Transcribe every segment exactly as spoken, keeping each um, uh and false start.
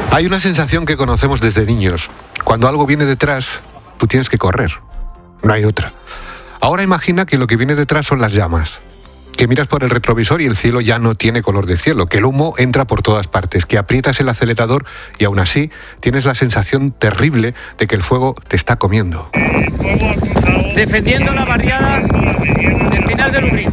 Hay una sensación que conocemos desde niños. Cuando algo viene detrás, tú tienes que correr. No hay otra. Ahora imagina que lo que viene detrás son las llamas. Que miras por el retrovisor y el cielo ya no tiene color de cielo, que el humo entra por todas partes, que aprietas el acelerador y aún así tienes la sensación terrible de que el fuego te está comiendo. Defendiendo la barriada del Pinar de Lubric.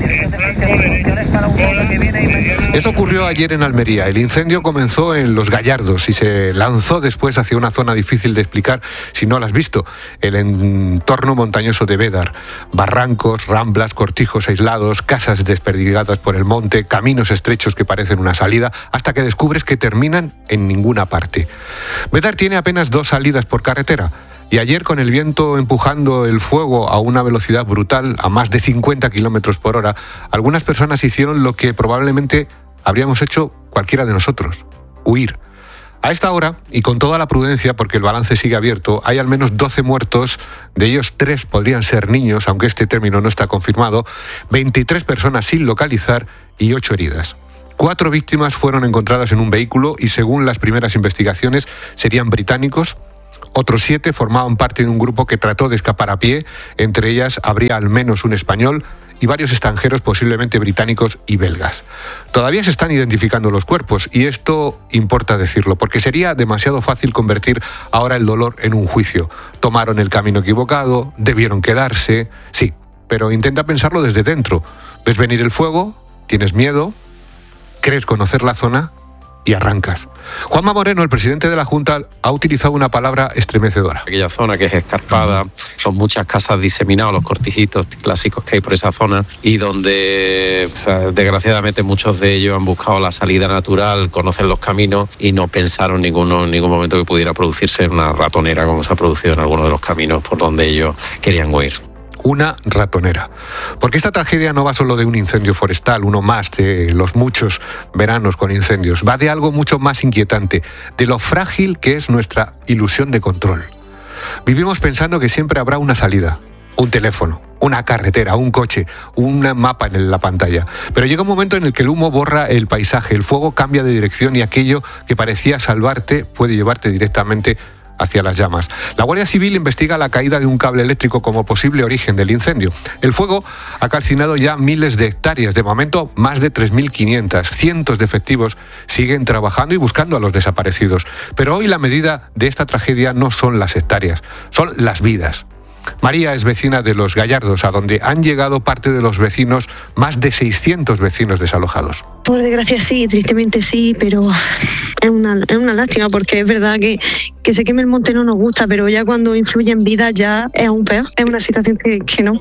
Esto ocurrió ayer en Almería. El incendio comenzó en Los Gallardos y se lanzó después hacia una zona difícil de explicar si no la has visto, el entorno montañoso de Bédar. Barrancos, ramblas, cortijos aislados, casas desperdigadas por el monte, caminos estrechos que parecen una salida, hasta que descubres que terminan en ninguna parte. Bédar tiene apenas dos salidas por carretera. Y ayer, con el viento empujando el fuego a una velocidad brutal, a más de cincuenta kilómetros por hora, algunas personas hicieron lo que probablemente habríamos hecho cualquiera de nosotros: huir. A esta hora, y con toda la prudencia, porque el balance sigue abierto, hay al menos doce muertos, de ellos tres podrían ser niños, aunque este término no está confirmado, veintitrés personas sin localizar y ocho heridas. Cuatro víctimas fueron encontradas en un vehículo y, según las primeras investigaciones, serían británicos. Otros siete formaban parte de un grupo que trató de escapar a pie. Entre ellas habría al menos un español y varios extranjeros, posiblemente británicos y belgas. Todavía se están identificando los cuerpos y esto importa decirlo, porque sería demasiado fácil convertir ahora el dolor en un juicio. Tomaron el camino equivocado, debieron quedarse. Sí, pero intenta pensarlo desde dentro. ¿Ves venir el fuego? ¿Tienes miedo? ¿Crees conocer la zona? Y arrancas. Juanma Moreno, el presidente de la Junta, ha utilizado una palabra estremecedora. Aquella zona que es escarpada, son muchas casas diseminadas, los cortijitos clásicos que hay por esa zona, y donde, o sea, desgraciadamente, muchos de ellos han buscado la salida natural, conocen los caminos y no pensaron en ninguno, en ningún momento que pudiera producirse una ratonera como se ha producido en algunos de los caminos por donde ellos querían huir. Una ratonera. Porque esta tragedia no va solo de un incendio forestal, uno más de los muchos veranos con incendios. Va de algo mucho más inquietante, de lo frágil que es nuestra ilusión de control. Vivimos pensando que siempre habrá una salida, un teléfono, una carretera, un coche, un mapa en la pantalla. Pero llega un momento en el que el humo borra el paisaje, el fuego cambia de dirección y aquello que parecía salvarte puede llevarte directamente hacia las llamas. La Guardia Civil investiga la caída de un cable eléctrico como posible origen del incendio. El fuego ha calcinado ya miles de hectáreas, de momento más de tres mil quinientas. Cientos de efectivos siguen trabajando y buscando a los desaparecidos. Pero hoy la medida de esta tragedia no son las hectáreas, son las vidas. María es vecina de Los Gallardos, a donde han llegado parte de los vecinos, más de seiscientos vecinos desalojados. Por desgracia sí, tristemente sí, pero es una, es una lástima, porque es verdad que, que se queme el monte no nos gusta, pero ya cuando influye en vida ya es aún peor, es una situación que, que no.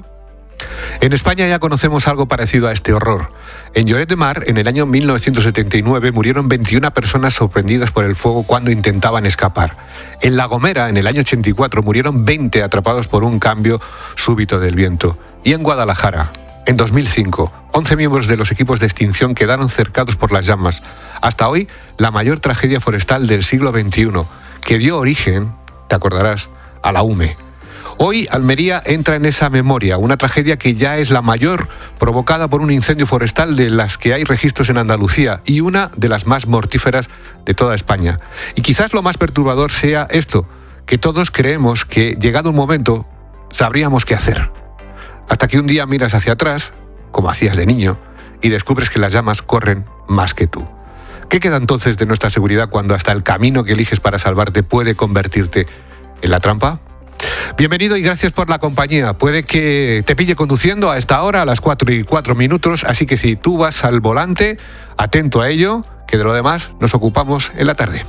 En España ya conocemos algo parecido a este horror. En Lloret de Mar, en el año mil novecientos setenta y nueve, murieron veintiuna personas sorprendidas por el fuego cuando intentaban escapar. En La Gomera, en el año ochenta y cuatro, murieron veinte atrapados por un cambio súbito del viento. Y en Guadalajara, en dos mil cinco, once miembros de los equipos de extinción quedaron cercados por las llamas. Hasta hoy, la mayor tragedia forestal del siglo veintiuno, que dio origen, te acordarás, a la UME. Hoy Almería entra en esa memoria, una tragedia que ya es la mayor provocada por un incendio forestal de las que hay registros en Andalucía y una de las más mortíferas de toda España. Y quizás lo más perturbador sea esto, que todos creemos que, llegado un momento, sabríamos qué hacer. Hasta que un día miras hacia atrás, como hacías de niño, y descubres que las llamas corren más que tú. ¿Qué queda entonces de nuestra seguridad cuando hasta el camino que eliges para salvarte puede convertirte en la trampa? Bienvenido y gracias por la compañía. Puede que te pille conduciendo a esta hora, a las cuatro y cuatro minutos, así que si tú vas al volante, atento a ello, que de lo demás nos ocupamos en la tarde.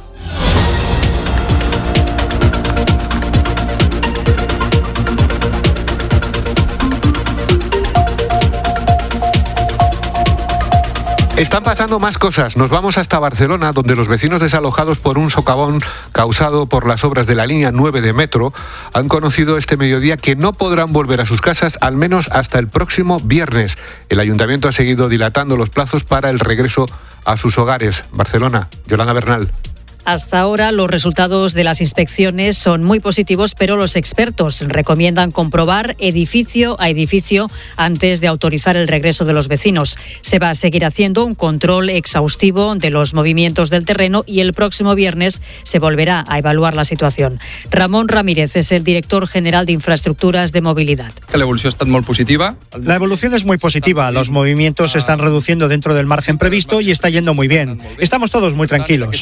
Están pasando más cosas. Nos vamos hasta Barcelona, donde los vecinos desalojados por un socavón causado por las obras de la línea nueve de metro han conocido este mediodía que no podrán volver a sus casas al menos hasta el próximo viernes. El ayuntamiento ha seguido dilatando los plazos para el regreso a sus hogares. Barcelona, Yolanda Bernal. Hasta ahora los resultados de las inspecciones son muy positivos, pero los expertos recomiendan comprobar edificio a edificio antes de autorizar el regreso de los vecinos. Se va a seguir haciendo un control exhaustivo de los movimientos del terreno y el próximo viernes se volverá a evaluar la situación. Ramón Ramírez es el director general de Infraestructuras de Movilidad. La evolución está muy positiva. La evolución es muy positiva. Los movimientos se están reduciendo dentro del margen previsto y está yendo muy bien. Estamos todos muy tranquilos.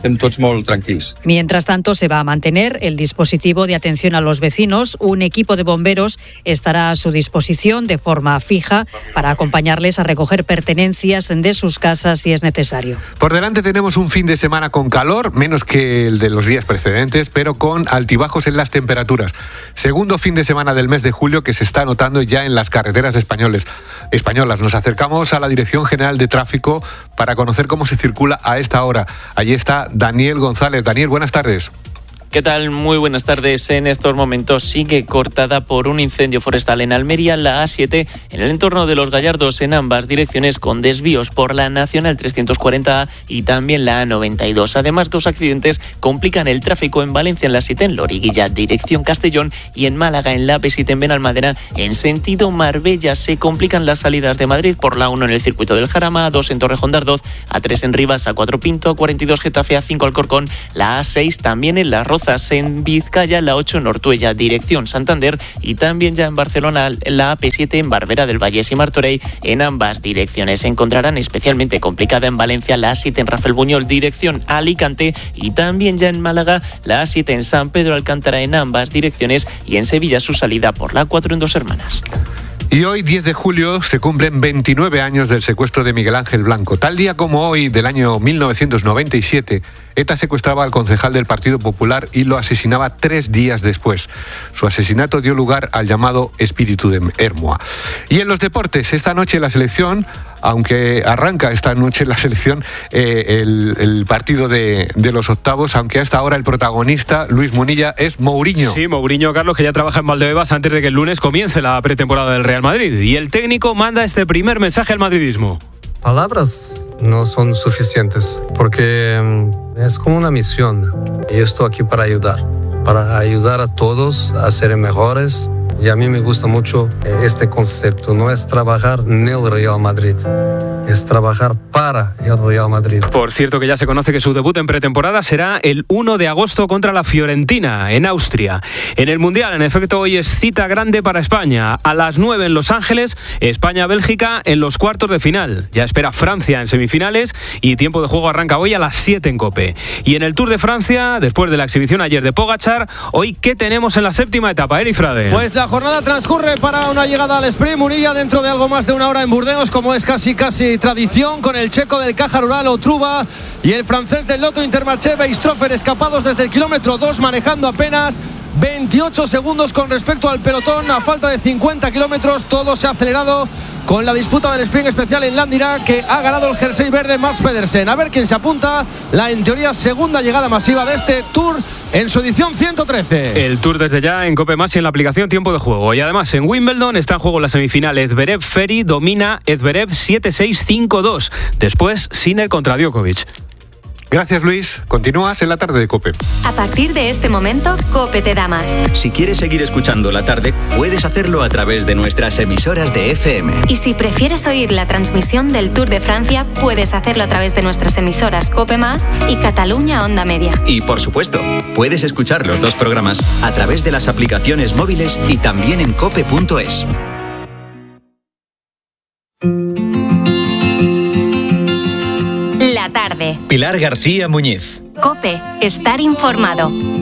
Mientras tanto, se va a mantener el dispositivo de atención a los vecinos. Un equipo de bomberos estará a su disposición de forma fija para acompañarles a recoger pertenencias de sus casas si es necesario. Por delante tenemos un fin de semana con calor, menos que el de los días precedentes, pero con altibajos en las temperaturas. Segundo fin de semana del mes de julio que se está notando ya en las carreteras españoles, españolas. Nos acercamos a la Dirección General de Tráfico para conocer cómo se circula a esta hora. Allí está Daniel González. Daniel, buenas tardes. ¿Qué tal? Muy buenas tardes. En estos momentos sigue cortada por un incendio forestal en Almería, la A siete, en el entorno de Los Gallardos, en ambas direcciones, con desvíos por la Nacional trescientos cuarenta A y también la A noventa y dos. Además, dos accidentes complican el tráfico en Valencia, en la siete, en Loriguilla, dirección Castellón, y en Málaga, en la A P siete, en Benalmádena, en sentido Marbella. Se complican las salidas de Madrid por la uno en el circuito del Jarama, A dos en Torrejón de Ardoz, A tres en Rivas, A cuatro Pinto, A cuarenta y dos Getafe, A cinco Alcorcón, la A seis también en Las Rozas, en Vizcaya, la ocho en Ortuella, dirección Santander, y también ya en Barcelona la A P siete en Barberá del Vallés y Martorell. En ambas direcciones se encontrarán especialmente complicada en Valencia la A siete en Rafelbuñol, dirección Alicante, y también ya en Málaga la A siete en San Pedro Alcántara en ambas direcciones, y en Sevilla su salida por la A cuatro en Dos Hermanas. Y hoy, diez de julio, se cumplen veintinueve años del secuestro de Miguel Ángel Blanco. Tal día como hoy, del año mil novecientos noventa y siete, ETA secuestraba al concejal del Partido Popular y lo asesinaba tres días después. Su asesinato dio lugar al llamado espíritu de Hermoa. Y en los deportes, esta noche la selección, aunque arranca esta noche la selección eh, el, el partido de, de los octavos, aunque hasta ahora el protagonista, Luis Munilla, es Mourinho. Sí, Mourinho, Carlos, que ya trabaja en Valdebebas antes de que el lunes comience la pretemporada del Real Madrid. Y el técnico manda este primer mensaje al madridismo. Palabras no son suficientes porque es como una misión. Y estoy aquí para ayudar, para ayudar a todos a ser mejores. Y a mí me gusta mucho este concepto. No es trabajar en el Real Madrid, es trabajar para el Real Madrid. Por cierto, que ya se conoce que su debut en pretemporada será el uno de agosto contra la Fiorentina, en Austria. En el Mundial, en efecto, hoy es cita grande para España. A las nueve en Los Ángeles, España-Bélgica en los cuartos de final. Ya espera Francia en semifinales y tiempo de juego arranca hoy a las siete en COPE. Y en el Tour de Francia, después de la exhibición ayer de Pogačar, hoy, ¿qué tenemos en la séptima etapa, Eri Frade? Pues la jornada transcurre para una llegada al sprint. Munilla dentro de algo más de una hora en Burdeos, como es casi casi tradición, con el checo del Caja Rural, Otruba, y el francés del Lotto Intermarché, Beistrofer, escapados desde el kilómetro dos, manejando apenas veintiocho segundos con respecto al pelotón. A falta de cincuenta kilómetros, todo se ha acelerado con la disputa del sprint especial en Landira, que ha ganado el jersey verde Max Pedersen. A ver quién se apunta. La, en teoría, segunda llegada masiva de este Tour en su edición ciento trece. El Tour desde ya en COPE Más y en la aplicación Tiempo de Juego. Y además en Wimbledon está en juego la semifinal. Zverev-Ferry domina Zverev siete seis cinco dos. Después Sinner contra Djokovic. Gracias, Luis. Continúas en la tarde de COPE. A partir de este momento, COPE te da más. Si quieres seguir escuchando la tarde, puedes hacerlo a través de nuestras emisoras de F M. Y si prefieres oír la transmisión del Tour de Francia, puedes hacerlo a través de nuestras emisoras COPE Más y Cataluña Onda Media. Y por supuesto, puedes escuchar los dos programas a través de las aplicaciones móviles y también en cope punto es. La tarde. Pilar García Muñiz. COPE, estar informado.